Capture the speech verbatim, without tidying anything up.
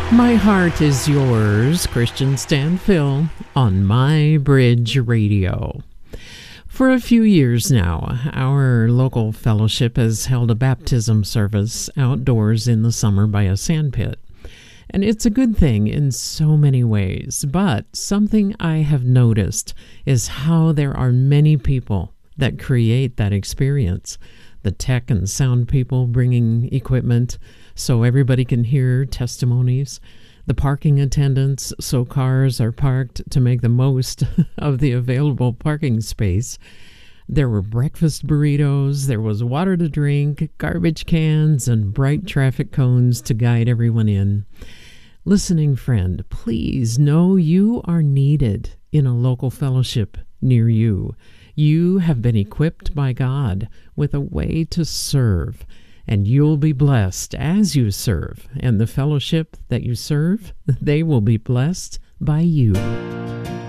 My Heart is Yours, Christian Stanfill, on My Bridge Radio. For a few years now, our local fellowship has held a baptism service outdoors in the summer by a sandpit. And it's a good thing in so many ways, but something I have noticed is how there are many people that create that experience. The tech and sound people bringing equipment so everybody can hear testimonies. The parking attendants so cars are parked to make the most of the available parking space. There were breakfast burritos, there was water to drink, garbage cans, and bright traffic cones to guide everyone in. Listening friend, please know you are needed in a local fellowship near you. You have been equipped by God with a way to serve, and you'll be blessed as you serve. And the fellowship that you serve, they will be blessed by you.